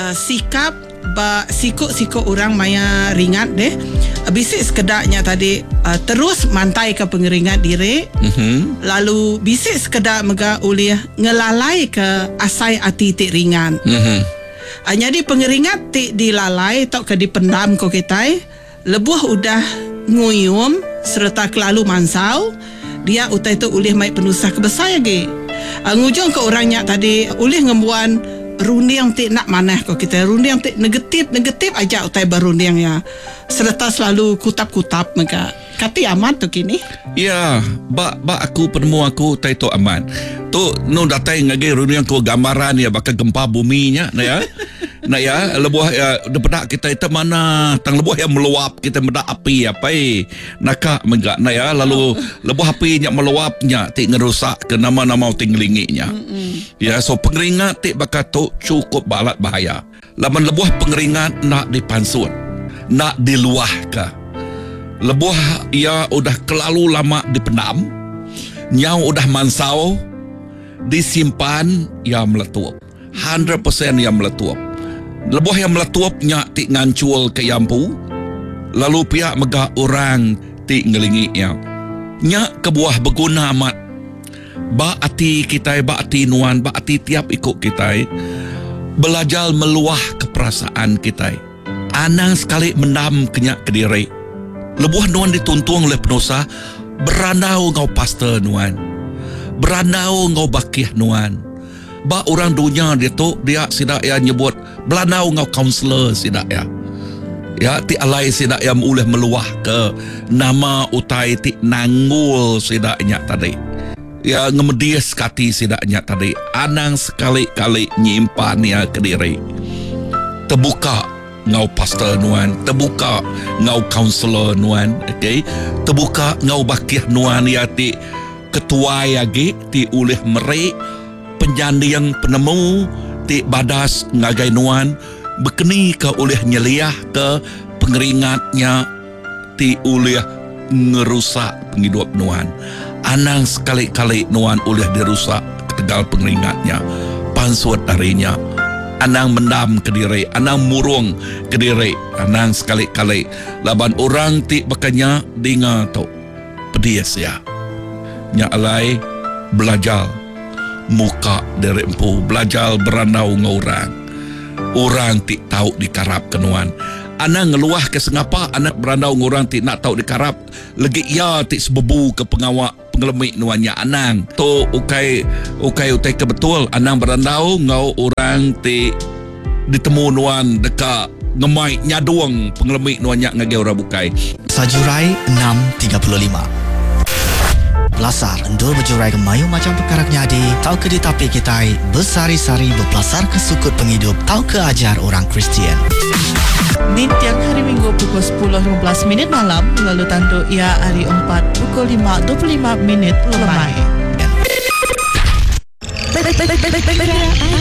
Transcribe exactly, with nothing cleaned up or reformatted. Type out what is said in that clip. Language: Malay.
uh, sikap ba sikut-sikut orang maya ringat deh. Bisik sekedarnya tadi uh, terus mantai ke pengeringat diri. Mm-hmm. Lalu bisik sekedar mega ulih ngelalai ke asai ati tik ringan. Mm-hmm. Uh, jadi pengeringat tik dilalai atau ke dipendam ko kita. Lebuh udah nguyum serta kelalu mansau. Dia utai tu ulih mai penusah kebesar lagi. Uh, ngujung ke orangnya tadi ulih ngembuan rundiang tik nak manah kau kita rundiang tik negatif negatif aja utai berundiang ya serta selalu kutap-kutap mereka kati aman tu kini ya ba ba aku penemu aku tai tu aman tu no datai ngage rundiang ko gambaran ya bakal gempa buminya nah ya nah ya lebuh ya depedak kita itu mana tang lebuh yang meluap kita medak api apa eh naka menggak nah ya lalu lebuh apinya meluapnya tik ngerusak ke nama-nama tinglinginya. Mm-mm. Ya so pengeringat tik bakal tu cukup balat bahaya. Laman lebuh pengeringat nak dipansut, nak diluah ke. Lebuh ia udah kelalu lama dipendam, nyau udah mansau, disimpan ia meletup. one hundred percent ia meletup. Lebuh yang meletupnya tik ngancul ke yampu, lalu pihak megah orang tik ngelingiknya. Nyak kebuah berguna amat. Ba ati kita, ba ati nuan, ba ati tiap ikut kita belajar meluah ke perasaan kita. Anang sekali mendam kenyak ke diri. Lebuh nuan dituntung oleh penusa, beranau ngau pastor nuan, beranau ngau bakih nuan. Ba orang dunia dia tu dia sidak ya nyebut belanau ngau kaunselor sidak ya. Ya ti alai sidak yang boleh meluah ke nama utai ti nanggul sidaknya tadi. Ya ngemedias kati sidaknya tadi. Anang sekali-kali nyimpan ya ke diri. Terbuka ngau pastor nuan, terbuka ngau kaunselor nuan, okey. Terbuka ngau bakih nuan ya ti ketua ya ge ti oleh merek penjandiang penemu ti badas ngagai nuan berkeni ke oleh nyeliah ke pengeringatnya ti oleh ngerusak penghidup nuan. Anang sekali-kali nuan oleh dirusak ketegal pengeringatnya pansut darinya. Anang mendam ke diri, anang murung ke diri, anang sekali-kali laban orang ti bakanya dengar tu pedias ya. Nya alai belajar muka dari empu, belajar beranau ngau orang. Orang ti tahu dikarap kenuan. Anak ngeluah ke sengapa anak beranau ngau orang ti nak tahu dikarap. Lagi ia ti sebebu ke pengawak pengelemik nuannya anang. Tu ukai ukai utai ke betul anang beranau ngau orang ti ditemu nuan dekat ngemai nyaduang pengelemik nuannya ngagai orang bukai. Sajurai enam tiga puluh lima. Belasar endul berjurai ke mayu macam perkara nyadi. Tahu ke ditapi kita bersari-sari berpelasar ke sukut penghidup. Tahu ke ajar orang Kristian. Di tiap hari Minggu pukul sepuluh lima belas minit malam. Lalu tandu ia hari empat pukul lima dua puluh lima minit lemai.